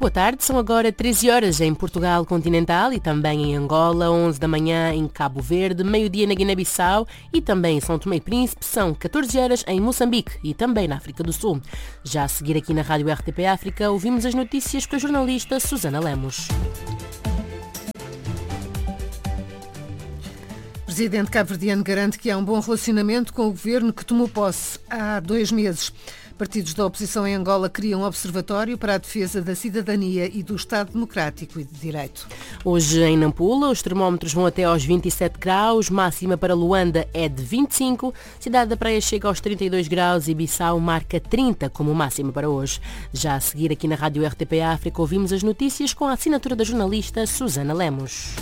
Boa tarde, são agora 13 horas em Portugal continental e também em Angola, 11 da manhã em Cabo Verde, meio-dia na Guiné-Bissau e também em São Tomé e Príncipe, são 14 horas em Moçambique e também na África do Sul. Já a seguir aqui na Rádio RTP África, ouvimos as notícias com a jornalista Susana Lemos. O presidente cabo-verdiano garante que há um bom relacionamento com o governo que tomou posse há 2 meses. Partidos da oposição em Angola criam um observatório para a defesa da cidadania e do Estado Democrático e de Direito. Hoje em Nampula os termómetros vão até aos 27 graus, máxima para Luanda é de 25, Cidade da Praia chega aos 32 graus e Bissau marca 30 como máxima para hoje. Já a seguir aqui na Rádio RTP África ouvimos as notícias com a assinatura da jornalista Susana Lemos.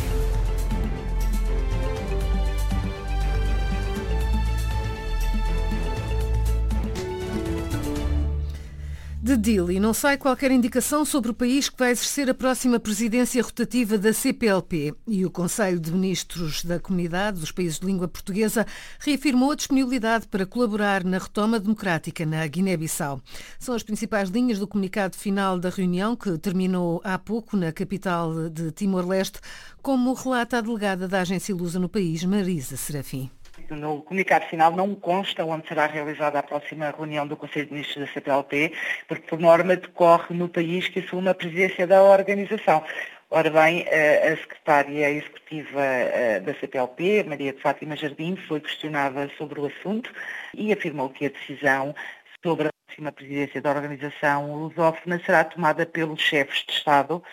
De Dili não sai qualquer indicação sobre o país que vai exercer a próxima presidência rotativa da CPLP e o Conselho de Ministros da Comunidade dos Países de Língua Portuguesa reafirmou a disponibilidade para colaborar na retoma democrática na Guiné-Bissau. São as principais linhas do comunicado final da reunião que terminou há pouco na capital de Timor-Leste, como relata a delegada da agência Lusa no país, Marisa Serafim. No comunicado final não consta onde será realizada a próxima reunião do Conselho de Ministros da CPLP, porque por norma decorre no país que assume a presidência da organização. Ora bem, a secretária executiva da CPLP, Maria de Fátima Jardim, foi questionada sobre o assunto e afirmou que a decisão sobre a próxima presidência da organização lusófona será tomada pelos chefes de Estado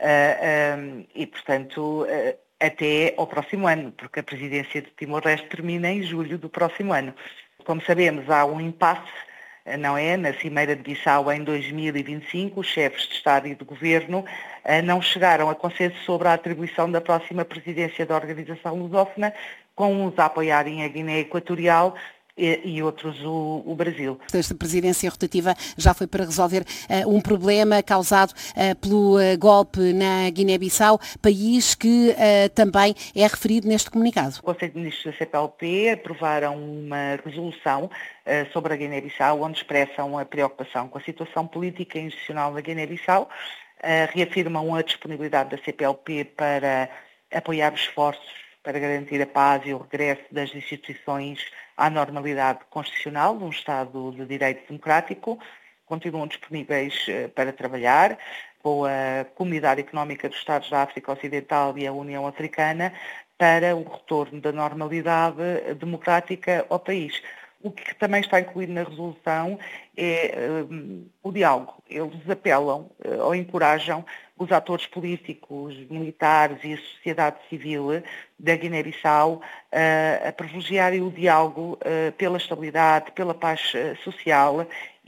e, portanto, até ao próximo ano, porque a presidência de Timor-Leste termina em julho do próximo ano. Como sabemos, há um impasse, não é? Na Cimeira de Bissau em 2025, os chefes de Estado e de Governo não chegaram a consenso sobre a atribuição da próxima presidência da organização lusófona, com uns a apoiarem a Guiné Equatorial e outros o Brasil. Esta presidência rotativa já foi para resolver um problema causado pelo golpe na Guiné-Bissau, país que também é referido neste comunicado. O Conselho de Ministros da CPLP aprovaram uma resolução sobre a Guiné-Bissau, onde expressam a preocupação com a situação política e institucional da Guiné-Bissau, reafirmam a disponibilidade da CPLP para apoiar os esforços para garantir a paz e o regresso das instituições à normalidade constitucional de um Estado de Direito Democrático, continuam disponíveis para trabalhar com a Comunidade Económica dos Estados da África Ocidental e a União Africana para o retorno da normalidade democrática ao país. O que também está incluído na resolução é o diálogo. Eles apelam ou encorajam os atores políticos, militares e a sociedade civil da Guiné-Bissau a privilegiarem o diálogo pela estabilidade, pela paz social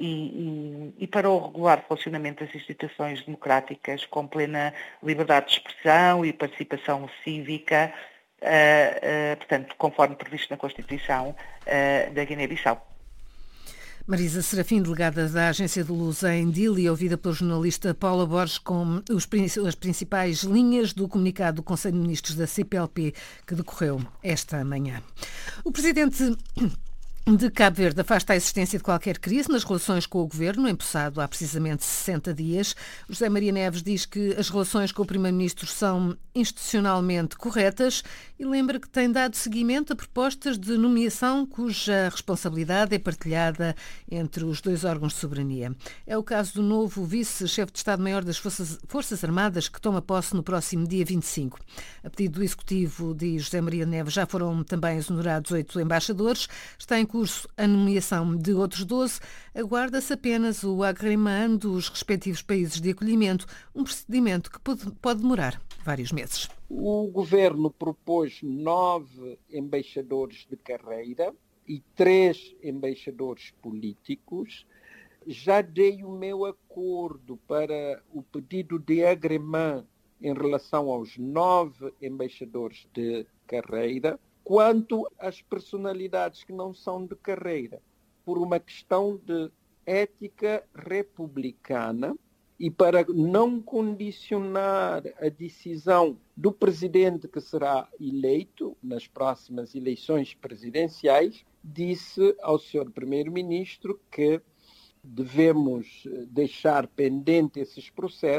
e para o regular funcionamento das instituições democráticas com plena liberdade de expressão e participação cívica, portanto, conforme previsto na Constituição da Guiné-Bissau. Marisa Serafim, delegada da agência de Lusa em Dili, ouvida pelo jornalista Paula Borges com as principais linhas do comunicado do Conselho de Ministros da CPLP que decorreu esta manhã. O presidente de Cabo Verde afasta a existência de qualquer crise nas relações com o governo, empossado há precisamente 60 dias. José Maria Neves diz que as relações com o primeiro-ministro são institucionalmente corretas e lembra que tem dado seguimento a propostas de nomeação cuja responsabilidade é partilhada entre os 2 órgãos de soberania. É o caso do novo vice-chefe de Estado-Maior das Forças Armadas, que toma posse no próximo dia 25. A pedido do Executivo, diz José Maria Neves, já foram também exonerados 8 embaixadores. Está em curso a nomeação de outros 12. Aguarda-se apenas o agreement dos respectivos países de acolhimento, um procedimento que pode demorar vários meses. O governo propôs 9 embaixadores de carreira e 3 embaixadores políticos. Já dei o meu acordo para o pedido de agreement em relação aos 9 embaixadores de carreira. Quanto às personalidades que não são de carreira, por uma questão de ética republicana e para não condicionar a decisão do presidente que será eleito nas próximas eleições presidenciais, disse ao Sr. Primeiro-Ministro que devemos deixar pendente esses processos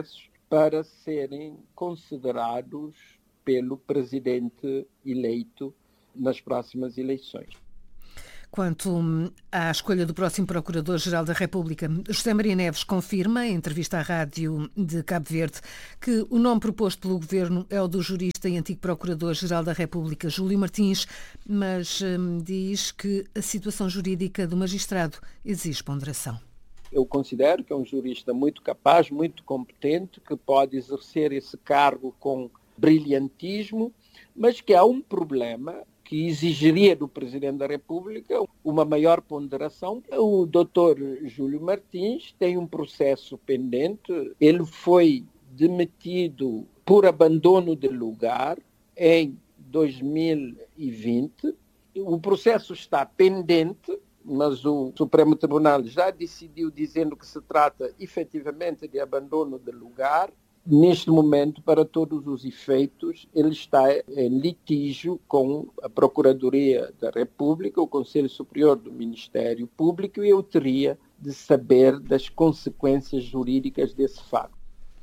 para serem considerados pelo presidente eleito nas próximas eleições. Quanto à escolha do próximo Procurador-Geral da República, José Maria Neves confirma, em entrevista à rádio de Cabo Verde, que o nome proposto pelo Governo é o do jurista e antigo Procurador-Geral da República, Júlio Martins, mas diz que a situação jurídica do magistrado exige ponderação. Eu considero que é um jurista muito capaz, muito competente, que pode exercer esse cargo com brilhantismo, mas que há um problema que exigiria do Presidente da República uma maior ponderação. O Dr. Júlio Martins tem um processo pendente. Ele foi demitido por abandono de lugar em 2020. O processo está pendente, mas o Supremo Tribunal já decidiu dizendo que se trata efetivamente de abandono de lugar. Neste momento, para todos os efeitos, ele está em litígio com a Procuradoria da República, o Conselho Superior do Ministério Público, e eu teria de saber das consequências jurídicas desse facto.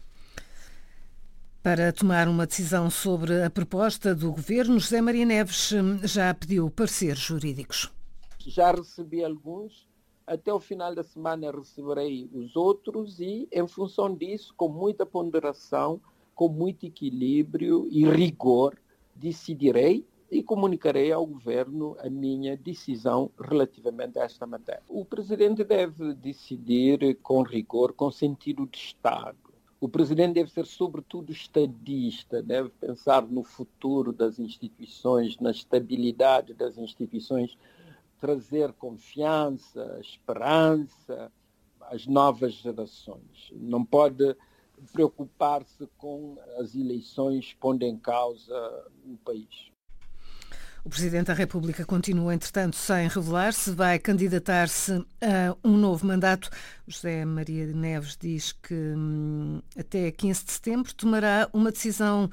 Para tomar uma decisão sobre a proposta do Governo, José Maria Neves já pediu pareceres jurídicos. Já recebi alguns. Até o final da semana receberei os outros e, em função disso, com muita ponderação, com muito equilíbrio e rigor, decidirei e comunicarei ao Governo a minha decisão relativamente a esta matéria. O Presidente deve decidir com rigor, com sentido de Estado. O Presidente deve ser, sobretudo, estadista, deve pensar no futuro das instituições, na estabilidade das instituições, trazer confiança, esperança às novas gerações. Não pode preocupar-se com as eleições pondo em causa o país. O Presidente da República continua, entretanto, sem revelar se vai candidatar-se a um novo mandato. José Maria Neves diz que até 15 de setembro tomará uma decisão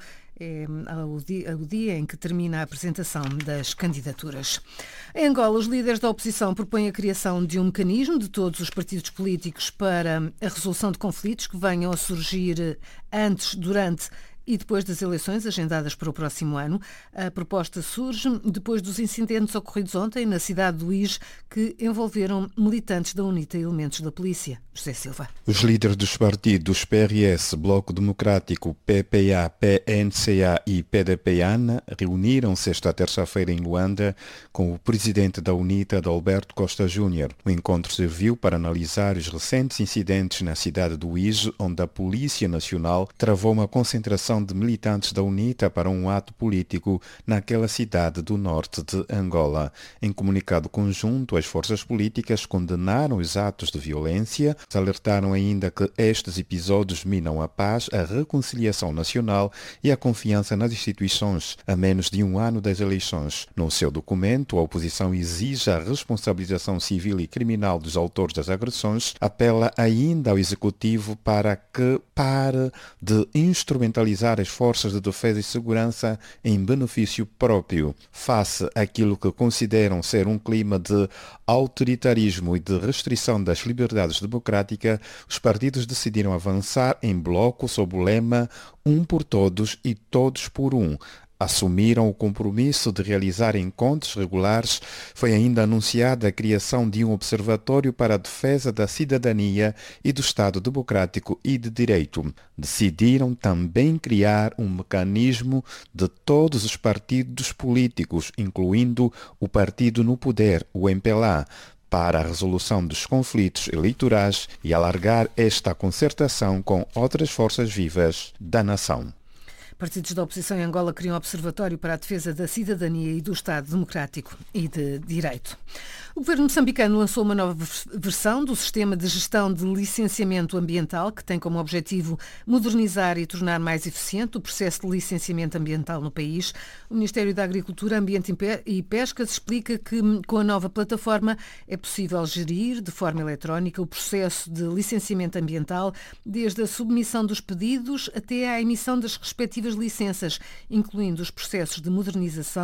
ao dia em que termina a apresentação das candidaturas. Em Angola, os líderes da oposição propõem a criação de um mecanismo de todos os partidos políticos para a resolução de conflitos que venham a surgir antes, durante e depois das eleições agendadas para o próximo ano. A proposta surge depois dos incidentes ocorridos ontem na cidade do Ige, que envolveram militantes da UNITA e elementos da polícia. José Silva. Os líderes dos partidos PRS, Bloco Democrático, PPA, PNCA e PDPAN reuniram-se esta terça-feira em Luanda com o presidente da UNITA, Adalberto Costa Júnior. O encontro serviu para analisar os recentes incidentes na cidade do Ige, onde a Polícia Nacional travou uma concentração de militantes da UNITA para um ato político naquela cidade do norte de Angola. Em comunicado conjunto, as forças políticas condenaram os atos de violência, alertaram ainda que estes episódios minam a paz, a reconciliação nacional e a confiança nas instituições, a menos de um ano das eleições. No seu documento, a oposição exige a responsabilização civil e criminal dos autores das agressões, apela ainda ao Executivo para que pare de instrumentalizar as forças de defesa e segurança em benefício próprio, face àquilo que consideram ser um clima de autoritarismo e de restrição das liberdades democráticas. Os partidos decidiram avançar em bloco sob o lema "Um por todos e todos por um". Assumiram o compromisso de realizar encontros regulares. Foi ainda anunciada a criação de um observatório para a defesa da cidadania e do Estado democrático e de direito. Decidiram também criar um mecanismo de todos os partidos políticos, incluindo o partido no poder, o MPLA, para a resolução dos conflitos eleitorais e alargar esta concertação com outras forças vivas da nação. Partidos da oposição em Angola criam um observatório para a defesa da cidadania e do Estado democrático e de direito. O governo moçambicano lançou uma nova versão do sistema de gestão de licenciamento ambiental, que tem como objetivo modernizar e tornar mais eficiente o processo de licenciamento ambiental no país. O Ministério da Agricultura, Ambiente e Pescas explica que com a nova plataforma é possível gerir de forma eletrónica o processo de licenciamento ambiental, desde a submissão dos pedidos até à emissão das respectivas licenças, incluindo os processos de modernização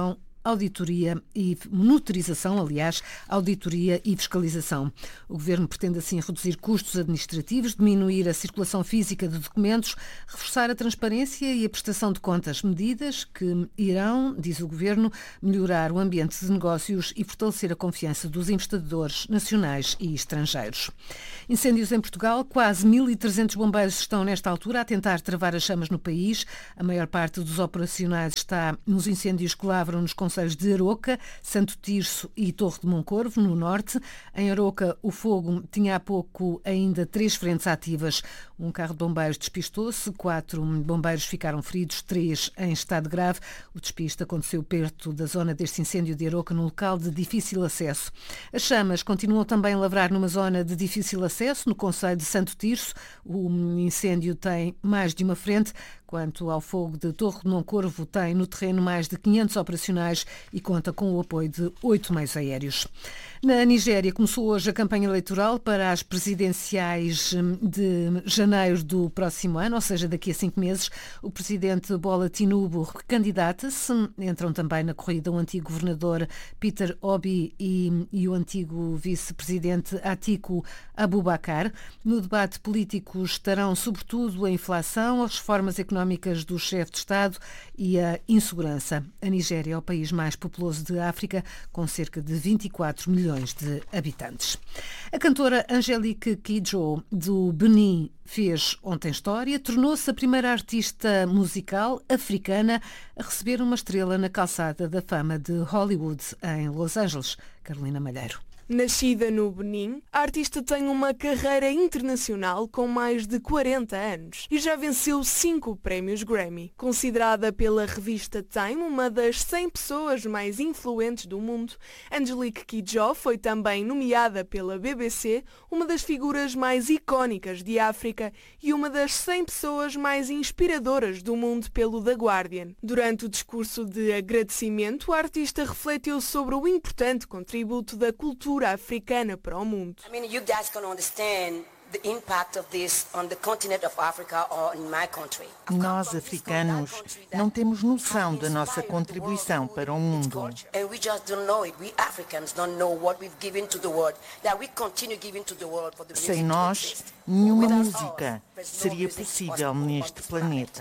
auditoria e fiscalização. O Governo pretende assim reduzir custos administrativos, diminuir a circulação física de documentos, reforçar a transparência e a prestação de contas, medidas que irão, diz o Governo, melhorar o ambiente de negócios e fortalecer a confiança dos investidores nacionais e estrangeiros. Incêndios em Portugal. Quase 1.300 bombeiros estão nesta altura a tentar travar as chamas no país. A maior parte dos operacionais está nos incêndios que lavram nos concelhos de Aroca, Santo Tirso e Torre de Moncorvo, no norte. Em Aroca, o fogo tinha há pouco ainda 3 frentes ativas. Um carro de bombeiros despistou-se, 4 bombeiros ficaram feridos, 3 em estado grave. O despiste aconteceu perto da zona deste incêndio de Aroca, num local de difícil acesso. As chamas continuam também a lavrar numa zona de difícil acesso, no concelho de Santo Tirso. O incêndio tem mais de uma frente. Quanto ao fogo de Torre de Moncorvo, tem no terreno mais de 500 operacionais e conta com o apoio de 8 meios aéreos. Na Nigéria começou hoje a campanha eleitoral para as presidenciais de janeiro do próximo ano, ou seja, daqui a 5 meses. O presidente Bola Tinubu recandidata-se. Entram também na corrida o antigo governador Peter Obi e o antigo vice-presidente Atiku Abubakar. No debate político estarão sobretudo a inflação, as reformas económicas do chefe de Estado e a insegurança. A Nigéria é o país mais populoso de África, com cerca de 24 milhões de habitantes. A cantora Angélique Kidjo, do Benin, fez ontem história, tornou-se a primeira artista musical africana a receber uma estrela na calçada da fama de Hollywood, em Los Angeles. Carolina Malheiro. Nascida no Benin, a artista tem uma carreira internacional com mais de 40 anos e já venceu 5 prémios Grammy. Considerada pela revista Time uma das 100 pessoas mais influentes do mundo, Angélique Kidjo foi também nomeada pela BBC uma das figuras mais icónicas de África e uma das 100 pessoas mais inspiradoras do mundo pelo The Guardian. Durante o discurso de agradecimento, a artista refletiu sobre o importante contributo da cultura africana para o mundo. You guys can understand the impact of this on the continent of Africa or in my country. Nós, africanos, não temos noção da nossa contribuição para o mundo. And we just don't know it. We Africans don't know what we've given to the world. That we continue giving to the world for the music. Sem nós, nenhuma música seria possível neste planeta.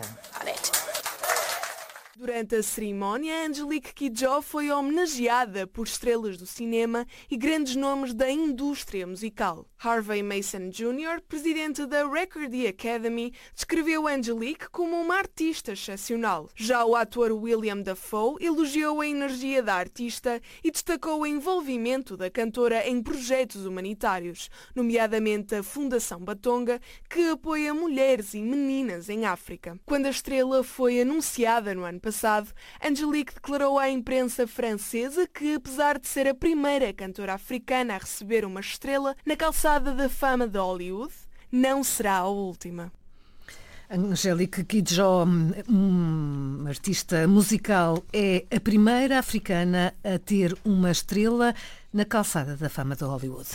Durante a cerimónia, Angélique Kidjo foi homenageada por estrelas do cinema e grandes nomes da indústria musical. Harvey Mason Jr., presidente da Recording Academy, descreveu Angélique como uma artista excepcional. Já o ator William Dafoe elogiou a energia da artista e destacou o envolvimento da cantora em projetos humanitários, nomeadamente a Fundação Batonga, que apoia mulheres e meninas em África. Quando a estrela foi anunciada no ano passado, Angélique declarou à imprensa francesa que, apesar de ser a primeira cantora africana a receber uma estrela na calçada da fama de Hollywood, não será a última. Angélique Kidjo, uma artista musical, é a primeira africana a ter uma estrela na calçada da fama de Hollywood.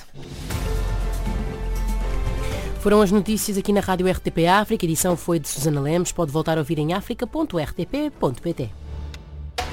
Foram as notícias aqui na Rádio RTP África. A edição foi de Susana Lemos. Pode voltar a ouvir em africa.rtp.pt.